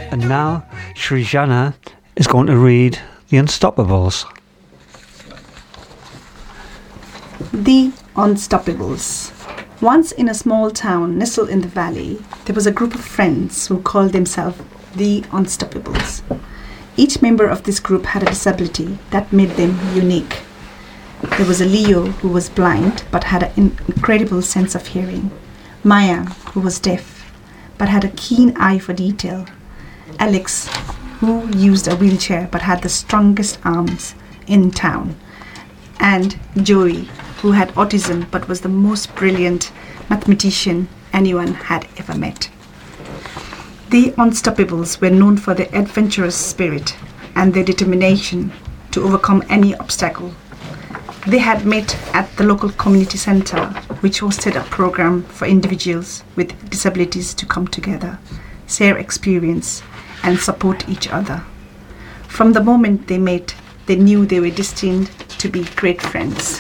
And now Srijana is going to read The Unstoppables. The Unstoppables. Once in a small town nestled in the valley, there was a group of friends who called themselves the Unstoppables. Each member of this group had a disability that made them unique. There was a Leo who was blind but had an incredible sense of hearing. Maya, who was deaf but had a keen eye for detail. Alex, who used a wheelchair but had the strongest arms in town. And Joey, who had autism but was the most brilliant mathematician anyone had ever met. The Unstoppables were known for their adventurous spirit and their determination to overcome any obstacle. They had met at the local community center, which hosted a program for individuals with disabilities to come together, share experience, and support each other. From the moment they met, they knew they were destined to be great friends.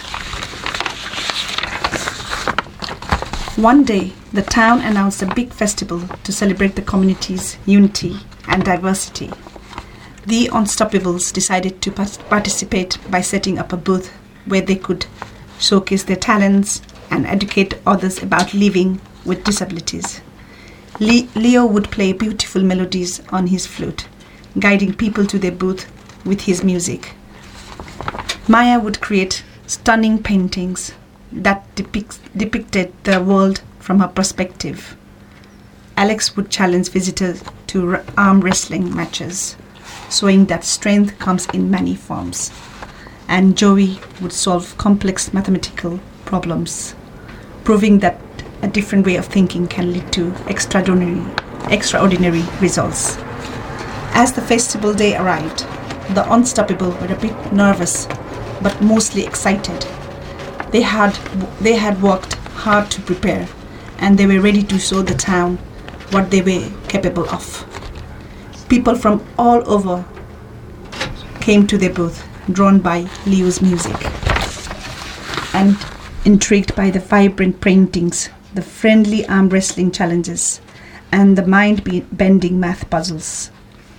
One day, the town announced a big festival to celebrate the community's unity and diversity. The Unstoppables decided to participate by setting up a booth where they could showcase their talents and educate others about living with disabilities. Leo would play beautiful melodies on his flute, guiding people to their booth with his music. Maya would create stunning paintings that depicted the world from her perspective. Alex would challenge visitors to arm wrestling matches, showing that strength comes in many forms. And Joey would solve complex mathematical problems, proving that a different way of thinking can lead to extraordinary results. As the festival day arrived, the Unstoppable were a bit nervous, but mostly excited. They had worked hard to prepare, and they were ready to show the town what they were capable of. People from all over came to their booth, drawn by Leo's music, and intrigued by the vibrant paintings, the friendly arm wrestling challenges, and the mind-bending math puzzles.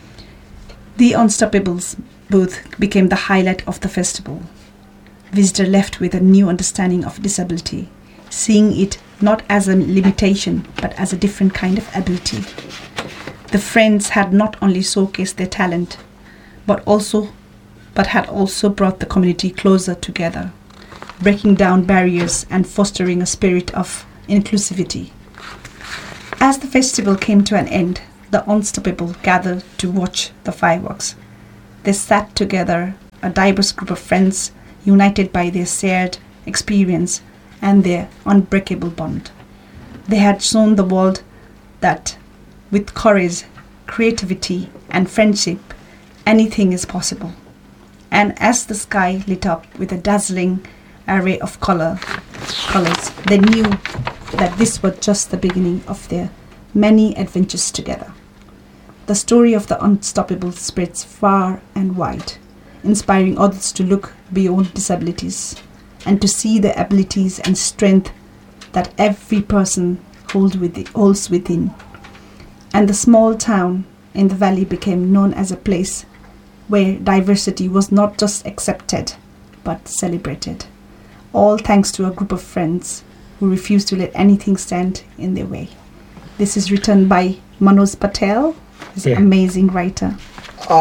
The Unstoppables booth became the highlight of the festival. Visitors left with a new understanding of disability, seeing it not as a limitation but as a different kind of ability. The friends had not only showcased their talent, but had also brought the community closer together, breaking down barriers and fostering a spirit of inclusivity. As the festival came to an end, the Unstoppable gathered to watch the fireworks. They sat together, a diverse group of friends, united by their shared experience and their unbreakable bond. They had shown the world that with courage, creativity, and friendship, anything is possible. And as the sky lit up with a dazzling array of colors, they knew that this was just the beginning of their many adventures together. The story of the Unstoppable spreads far and wide, inspiring others to look beyond disabilities and to see the abilities and strength that every person holds within. And the small town in the valley became known as a place where diversity was not just accepted but celebrated, all thanks to a group of friends who refused to let anything stand in their way. This is written by Manoj Patel, he's an amazing writer. Oh,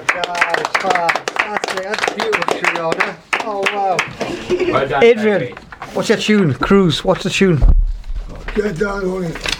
God, that's beautiful, Srijana. Oh, wow. Well done, Adrian, what's your tune? Cruise, what's the tune? Get down on it.